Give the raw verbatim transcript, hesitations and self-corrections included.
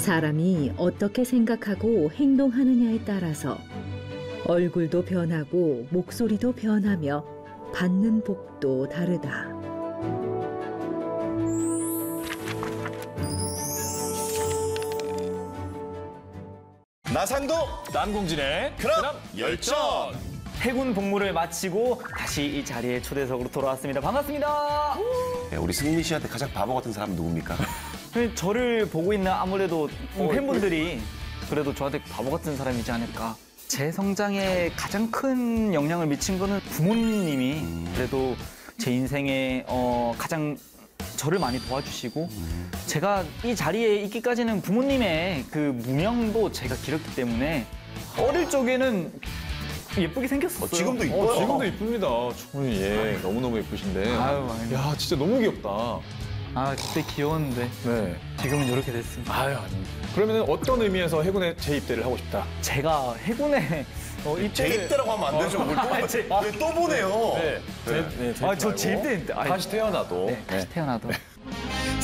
사람이 어떻게 생각하고 행동하느냐에 따라서 얼굴도 변하고 목소리도 변하며 받는 복도 다르다. 나상도 남궁진의 그럼 열전. 해군 복무를 마치고 다시 이 자리에 초대석으로 돌아왔습니다. 반갑습니다. 네, 우리 승민 씨한테 가장 바보 같은 사람은 누굽니까? 저를 보고 있는 아무래도 팬분들이 그래도 저한테 바보 같은 사람이지 않을까. 제 성장에 가장 큰 영향을 미친 거는 부모님이 그래도 제 인생에 어, 가장 저를 많이 도와주시고 제가 이 자리에 있기까지는 부모님의 그 무명도 제가 길었기 때문에 어릴 적에는 예쁘게 생겼었어요. 어, 지금도 이뻐요. 어, 지금도 이쁩니다. 충분히 예, 너무너무 예쁘신데. 아유, 아유. 야, 진짜 너무 귀엽다. 아, 그때 귀여웠는데 네. 지금은 이렇게 됐습니다. 아유, 아닙니다. 그러면 어떤 의미에서 해군에 재입대를 하고 싶다? 제가 해군에 어, 입대를... 재입대라고 하면 안 되죠. 뭘 또, 아, 제- 왜 또 보내요. 네. 재, 네, 재입대 아, 저 말고 재입대 했는데. 아니, 다시 태어나도. 네, 다시 태어나도.